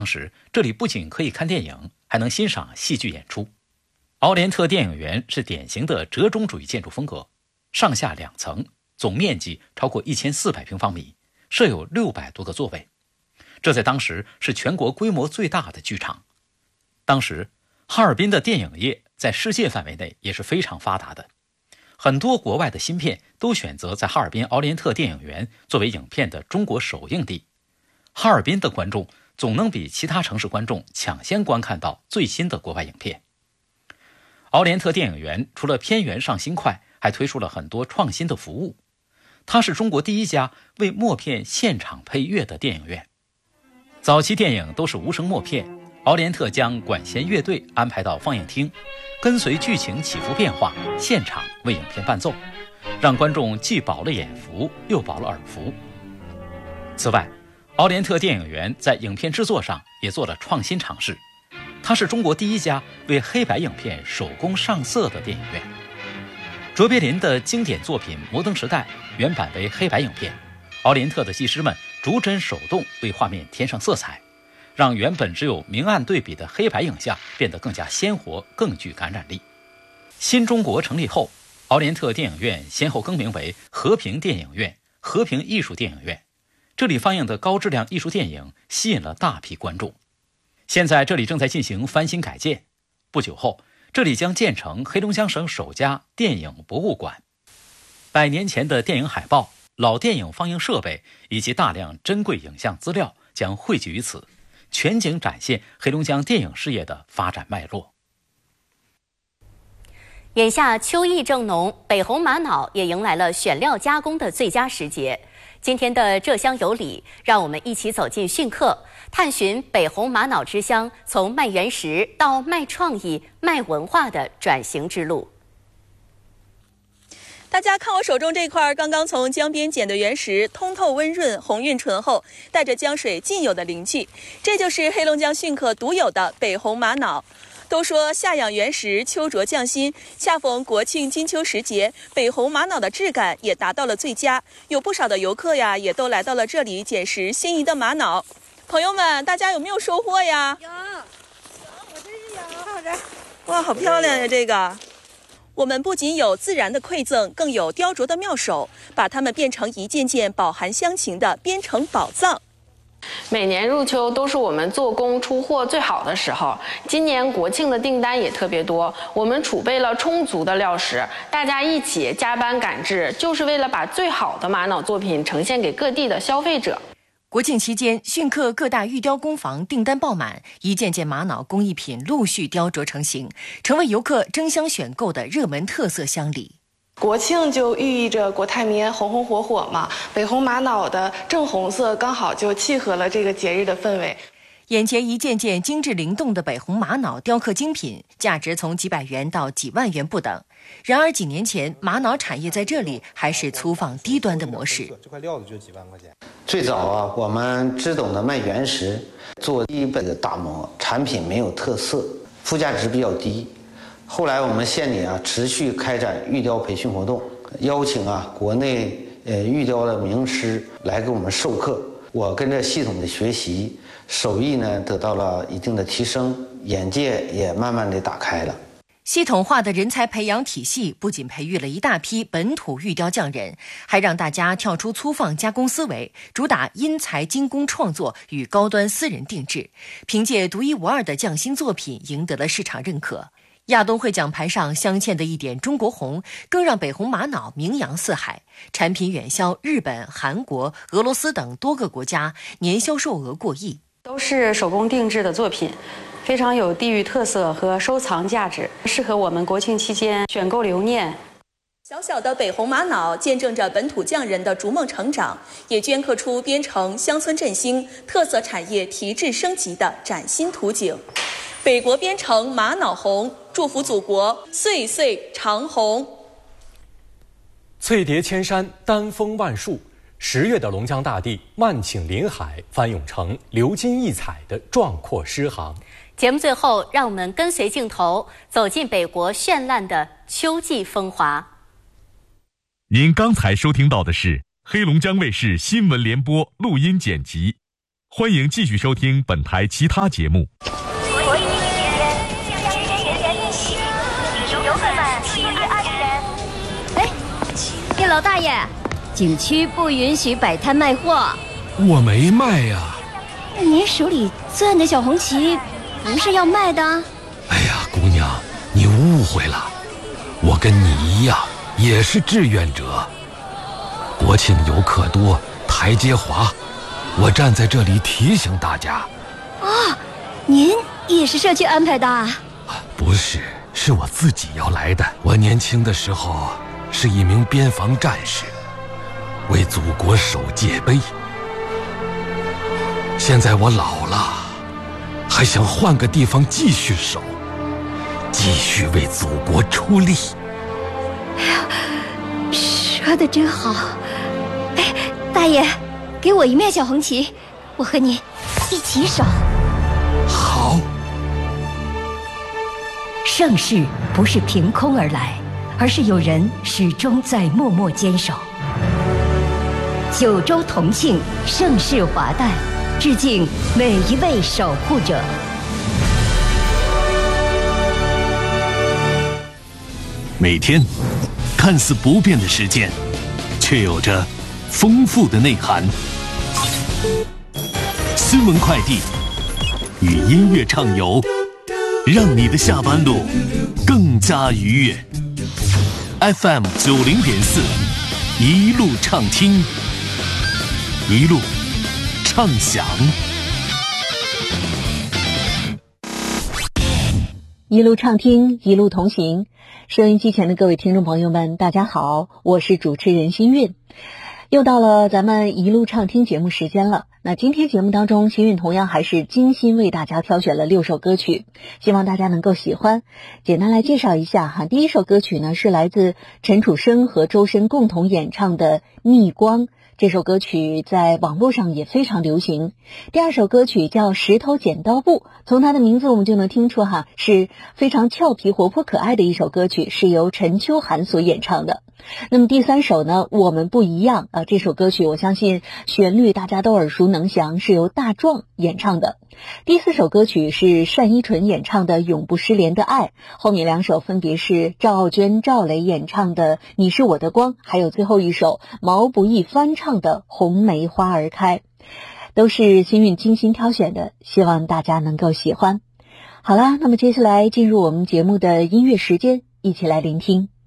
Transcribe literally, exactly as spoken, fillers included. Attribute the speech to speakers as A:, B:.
A: 当时这里不仅可以看电影，还能欣赏戏剧演出。奥莲特电影园是典型的折中主义建筑风格，上下两层，总面积超过一千四百平方米，设有六百多个座位。这在当时是全国规模最大的剧场。当时哈尔滨的电影业在世界范围内也是非常发达的，很多国外的新片都选择在哈尔滨奥莲特电影园作为影片的中国首映地。哈尔滨的观众总能比其他城市观众抢先观看到最新的国外影片。奥莲特电影园除了片源上新快，还推出了很多创新的服务。它是中国第一家为默片现场配乐的电影院。早期电影都是无声默片，奥莲特将管弦乐队安排到放映厅，跟随剧情起伏变化，现场为影片伴奏，让观众既饱了眼福，又饱了耳福。此外，奥莲特电影园在影片制作上也做了创新尝试，它是中国第一家为黑白影片手工上色的电影院。卓别林的经典作品《摩登时代》原版为黑白影片，奥莲特的技师们逐帧手动为画面添上色彩，让原本只有明暗对比的黑白影像变得更加鲜活，更具感染力。新中国成立后，奥莲特电影院先后更名为和平电影院、和平艺术电影院。这里放映的高质量艺术电影吸引了大批观众。现在这里正在进行翻新改建，不久后这里将建成黑龙江省首家电影博物馆。百年前的电影海报、老电影放映设备以及大量珍贵影像资料将汇聚于此，全景展现黑龙江电影事业的发展脉络。
B: 眼下秋意正浓，北红玛瑙也迎来了选料加工的最佳时节。今天的浙乡有礼，让我们一起走进汛客，探寻北红玛瑙之乡从卖原石到卖创意、卖文化的转型之路。
C: 大家看我手中这块刚刚从江边捡的原石，通透温润，红晕醇厚，带着江水尽有的灵气，这就是黑龙江汛客独有的北红玛瑙。都说夏养原石，秋着匠心，恰逢国庆金秋时节，北红玛瑙的质感也达到了最佳，有不少的游客呀，也都来到了这里捡拾心仪的玛瑙。朋友们，大家有没有收获呀？
D: 有，有，我这是有。
C: 哇，好漂亮呀！这个，我们不仅有自然的馈赠，更有雕琢的妙手，把它们变成一件件饱含乡情的边城宝藏。
E: 每年入秋都是我们做工出货最好的时候，今年国庆的订单也特别多，我们储备了充足的料石，大家一起加班赶制，就是为了把最好的玛瑙作品呈现给各地的消费者。
F: 国庆期间，汛客各大玉雕工坊订单爆满，一件件玛瑙工艺品陆续雕琢成型，成为游客争相选购的热门特色乡里。
G: 国庆就寓意着国泰民安、红红火火嘛，北红玛瑙的正红色刚好就契合了这个节日的氛围。
F: 眼前一件件精致灵动的北红玛瑙雕刻精品，价值从几百元到几万元不等。然而几年前，玛瑙产业在这里还是粗放低端的模式。
H: 这块料子就几万块钱。
I: 最早啊，我们只懂得卖原石，做基本的打磨，产品没有特色，附加值比较低。后来我们县里啊持续开展玉雕培训活动，邀请啊国内呃玉雕的名师来给我们授课。我跟着系统的学习，手艺呢得到了一定的提升，眼界也慢慢的打开了。
F: 系统化的人才培养体系不仅培育了一大批本土玉雕匠人，还让大家跳出粗放加工思维，主打因材精工创作与高端私人定制，凭借独一无二的匠心作品赢得了市场认可。亚冬会奖牌上镶嵌的一点中国红，更让北红玛瑙名扬四海，产品远销日本、韩国、俄罗斯等多个国家，年销售额过亿。
E: 都是手工定制的作品，非常有地域特色和收藏价值，适合我们国庆期间选购留念。
C: 小小的北红玛瑙见证着本土匠人的逐梦成长，也镌刻出边城乡村振兴、特色产业提质升级的崭新图景。北国边城玛瑙红，祝福祖国岁岁长红。
J: 翠叠千山，丹枫万树，十月的龙江大地万顷林海翻涌成流金溢彩的壮阔诗行。
B: 节目最后，让我们跟随镜头走进北国绚烂的秋季风华。
K: 您刚才收听到的是黑龙江卫视新闻联播录音剪辑。
H: 欢迎继续收听本台其他节目。
K: 国际期间，将支援人员练习，游客们七月二十日。
L: 哎，叶老大爷，景区不允许摆摊卖货。
M: 我没卖呀。
L: 您手里攥的小红旗，不是要卖的？
M: 哎呀，姑娘，你误会了，我跟你一样，也是志愿者。国庆游客多，台阶滑，我站在这里提醒大家。
L: 啊，您也是社区安排的？
M: 不是，是我自己要来的。我年轻的时候是一名边防战士，为祖国守界碑。现在我老了，还想换个地方继续守，继续为祖国出力。
L: 哎呀，说得真好。哎，大爷，给我一面小红旗，我和你一起守。
M: 好。
N: 盛世不是凭空而来，而是有人始终在默默坚守。九州同庆，盛世华诞，致敬每一位守护者。
O: 每天看似不变的时间，却有着丰富的内涵。新闻快递与音乐畅游，让你的下班路更加愉悦。F M 九零点四，一路畅听，一路畅享。
P: 一路畅听，一路同行。收音机前的各位听众朋友们，大家好，我是主持人新韵。又到了咱们一路畅听节目时间了。那今天节目当中，新韵同样还是精心为大家挑选了六首歌曲，希望大家能够喜欢。简单来介绍一下哈，第一首歌曲呢是来自陈楚生和周深共同演唱的《逆光》。这首歌曲在网络上也非常流行。第二首歌曲叫《石头剪刀布》，从它的名字我们就能听出哈，是非常俏皮活泼可爱的一首歌曲，是由陈秋涵所演唱的。那么第三首呢，我们不一样啊，这首歌曲我相信旋律大家都耳熟能详，是由大壮演唱的。第四首歌曲是单依纯演唱的《永不失联的爱》，后面两首分别是赵傲娟、赵雷演唱的《你是我的光》，还有最后一首毛不易翻唱的《红梅花儿开》，都是新韵精心挑选的，希望大家能够喜欢。好啦，那么接下来进入我们节目的音乐时间，一起来聆听。